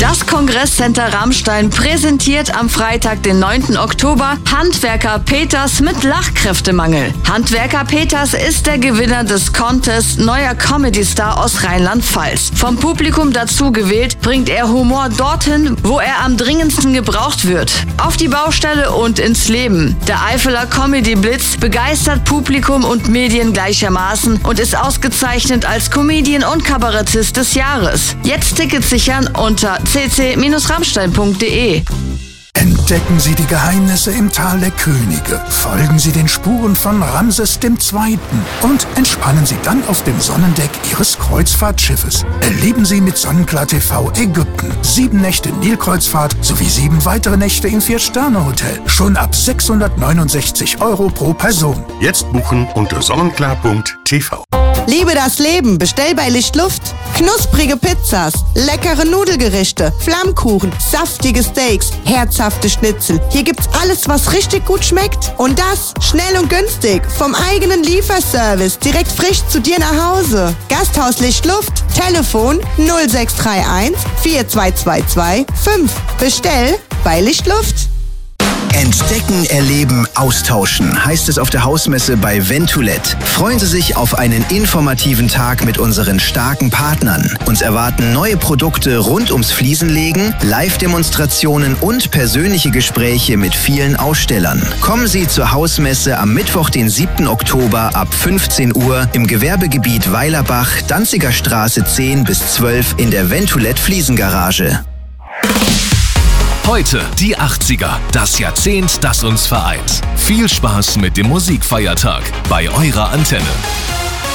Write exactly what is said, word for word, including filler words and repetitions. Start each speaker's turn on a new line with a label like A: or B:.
A: Das Kongresscenter Rammstein präsentiert am Freitag, den neunten Oktober, Handwerker Peters mit Lachkräftemangel. Handwerker Peters ist der Gewinner des Contests Neuer Comedy-Star aus Rheinland-Pfalz. Vom Publikum dazu gewählt, bringt er Humor dorthin, wo er am dringendsten gebraucht wird. Auf die Baustelle und ins Leben. Der Eifeler Comedy-Blitz begeistert Publikum und Medien gleichermaßen und ist ausgezeichnet als Comedian und Kabarettist des Jahres. Jetzt Tickets sichern unter c c Bindestrich rammstein punkt de.
B: Entdecken Sie die Geheimnisse im Tal der Könige. Folgen Sie den Spuren von Ramses der Zweite. Und entspannen Sie dann auf dem Sonnendeck Ihres Kreuzfahrtschiffes. Erleben Sie mit Sonnenklar T V Ägypten. Sieben Nächte Nilkreuzfahrt sowie sieben weitere Nächte im Vier-Sterne-Hotel. Schon ab sechshundertneunundsechzig Euro pro Person.
C: Jetzt buchen unter sonnenklar punkt t v.
D: Liebe das Leben, bestell bei Lichtluft. Knusprige Pizzas, leckere Nudelgerichte, Flammkuchen, saftige Steaks, herzhafte Schnitzel. Hier gibt's alles, was richtig gut schmeckt. Und das schnell und günstig. Vom eigenen Lieferservice, direkt frisch zu dir nach Hause. Gasthaus Lichtluft, Telefon null sechs drei eins vier zwei zwei zwei fünf. Bestell bei Lichtluft.
E: Entdecken, erleben, austauschen, heißt es auf der Hausmesse bei Ventulet. Freuen Sie sich auf einen informativen Tag mit unseren starken Partnern. Uns erwarten neue Produkte rund ums Fliesenlegen, Live-Demonstrationen und persönliche Gespräche mit vielen Ausstellern. Kommen Sie zur Hausmesse am Mittwoch, den siebten Oktober ab fünfzehn Uhr im Gewerbegebiet Weilerbach, Danziger Straße zehn bis zwölf in der Ventulet Fliesengarage.
F: Heute die achtziger, das Jahrzehnt, das uns vereint. Viel Spaß mit dem Musikfeiertag bei eurer Antenne.